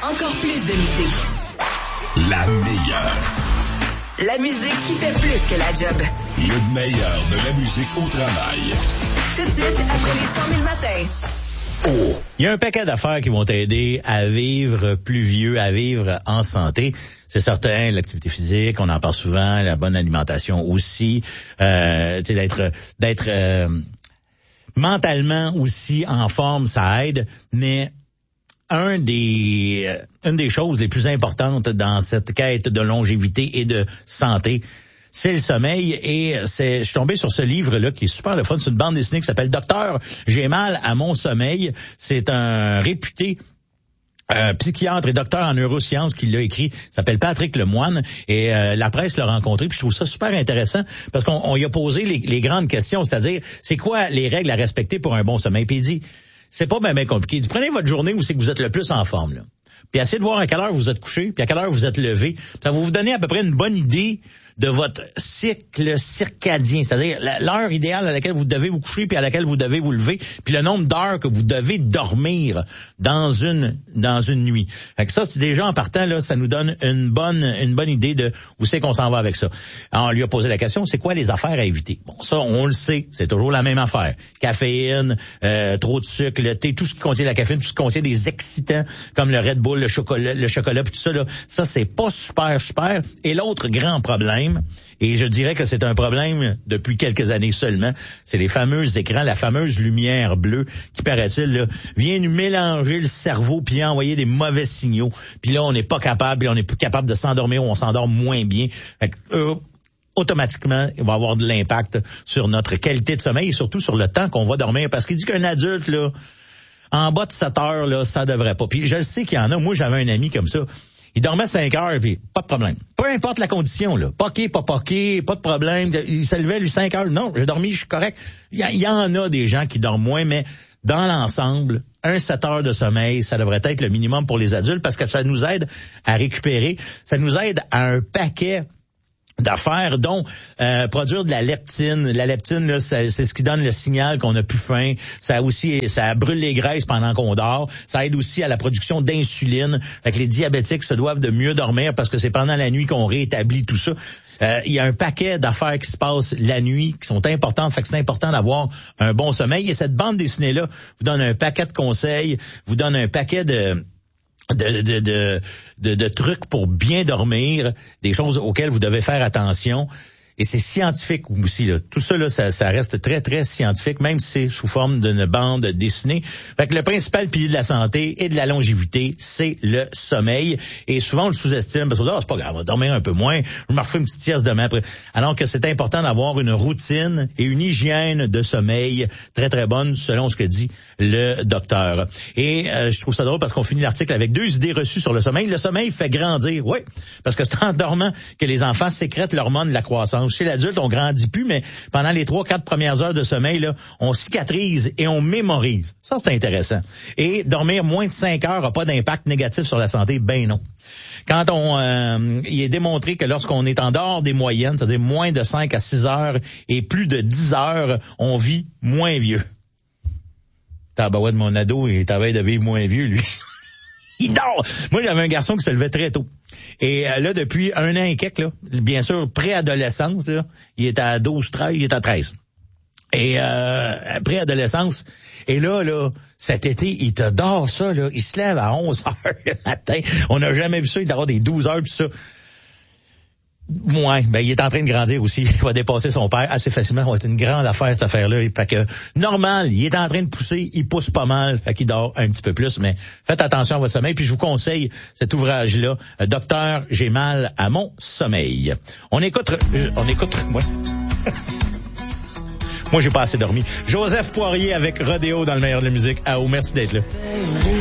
encore plus de musique. La meilleure. La musique qui fait plus que la job. Le meilleur de la musique au travail. Tout de suite, après les 100 000 matins. Oh! Il y a un paquet d'affaires qui vont t'aider à vivre plus vieux, à vivre en santé. C'est certain, l'activité physique, on en parle souvent, la bonne alimentation aussi, d'être mentalement aussi en forme, ça aide, mais une des choses les plus importantes dans cette quête de longévité et de santé, c'est le sommeil. Et je suis tombé sur ce livre-là qui est super le fun. C'est une bande dessinée qui s'appelle Docteur, j'ai mal à mon sommeil. C'est un réputé psychiatre et docteur en neurosciences qui l'a écrit. Il s'appelle Patrick Lemoine. Et la presse l'a rencontré. Puis je trouve ça super intéressant parce qu'on y a posé les grandes questions. C'est-à-dire, c'est quoi les règles à respecter pour un bon sommeil? Puis il dit, c'est pas bien compliqué. Il dit, prenez votre journée où c'est que vous êtes le plus en forme, là. Puis essayez de voir à quelle heure vous êtes couché, puis à quelle heure vous êtes levé. Ça va vous donner à peu près une bonne idée de votre cycle circadien, c'est-à-dire l'heure idéale à laquelle vous devez vous coucher puis à laquelle vous devez vous lever, puis le nombre d'heures que vous devez dormir dans une nuit. Fait que ça, c'est déjà en partant là, ça nous donne une bonne idée de où c'est qu'on s'en va avec ça. Alors, on lui a posé la question, c'est quoi les affaires à éviter? Bon, ça, on le sait, c'est toujours la même affaire. Caféine, trop de sucre, le thé, tout ce qui contient la caféine, tout ce qui contient des excitants comme le Red Bull, le chocolat, puis tout ça là, ça c'est pas super. Et l'autre grand problème, et je dirais que c'est un problème depuis quelques années seulement, c'est les fameux écrans, la fameuse lumière bleue qui, paraît-il, là, vient nous mélanger le cerveau puis envoyer des mauvais signaux. Puis là, on n'est pas capable, puis on n'est plus capable de s'endormir ou on s'endort moins bien. Fait que, automatiquement, il va avoir de l'impact sur notre qualité de sommeil et surtout sur le temps qu'on va dormir. Parce qu'il dit qu'un adulte, là, en bas de 7 heures, là, ça devrait pas. Puis je le sais qu'il y en a. Moi, j'avais un ami comme ça. Il dormait 5 heures, puis pas de problème. Peu importe la condition, là. Poqué, pas poqué, pas de problème. Il se levait, lui, 5 heures. Non, j'ai dormi, je suis correct. Il y en a des gens qui dorment moins, mais dans l'ensemble, 7 heures de sommeil, ça devrait être le minimum pour les adultes parce que ça nous aide à récupérer. Ça nous aide à un paquet d'affaires, dont produire de la leptine. La leptine, là, c'est ce qui donne le signal qu'on a plus faim. Ça brûle les graisses pendant qu'on dort. Ça aide aussi à la production d'insuline. Fait que les diabétiques se doivent de mieux dormir parce que c'est pendant la nuit qu'on réétablit tout ça. Il y a un paquet d'affaires qui se passent la nuit qui sont importantes. Fait que c'est important d'avoir un bon sommeil. Et cette bande dessinée-là vous donne un paquet de conseils, vous donne un paquet de trucs pour bien dormir, des choses auxquelles vous devez faire attention. Et c'est scientifique aussi, là. Tout ça, là, ça reste très, très scientifique, même si c'est sous forme d'une bande dessinée. Fait que le principal pilier de la santé et de la longévité, c'est le sommeil. Et souvent, on le sous-estime parce que c'est pas grave, on va dormir un peu moins, je me refais une petite sieste demain après. Alors que c'est important d'avoir une routine et une hygiène de sommeil très, très bonne, selon ce que dit le docteur. Et je trouve ça drôle parce qu'on finit l'article avec 2 idées reçues sur le sommeil. Le sommeil fait grandir, oui, parce que c'est en dormant que les enfants sécrètent l'hormone de la croissance. Chez l'adulte, on grandit plus, mais pendant les 3-4 premières heures de sommeil, là, on cicatrise et on mémorise. Ça, c'est intéressant. Et dormir moins de 5 heures n'a pas d'impact négatif sur la santé, ben non. Quand il est démontré que lorsqu'on est en dehors des moyennes, c'est-à-dire moins de 5 à 6 heures et plus de 10 heures, on vit moins vieux. Tabarouette, mon ado, il travaille de vivre moins vieux, lui. Il dort. Moi, j'avais un garçon qui se levait très tôt. Et là, depuis 1 an et quelques, là, bien sûr, préadolescence, là, il est à 12-13, il est à 13. Et préadolescence. Et là, cet été, il te dort ça, là. Il se lève à 11 heures le matin. On n'a jamais vu ça, il dort des 12 heures, puis ça. Ouais, ben il est en train de grandir aussi. Il va dépasser son père assez facilement. Ça va être une grande affaire, cette affaire-là. Fait que, normal, il est en train de pousser, il pousse pas mal, fait qu'il dort un petit peu plus, mais faites attention à votre sommeil. Puis je vous conseille cet ouvrage-là, Docteur, j'ai mal à mon sommeil. On écoute, ouais. Moi, j'ai pas assez dormi. Joseph Poirier avec Rodéo dans le meilleur de la musique. Ah, merci d'être là.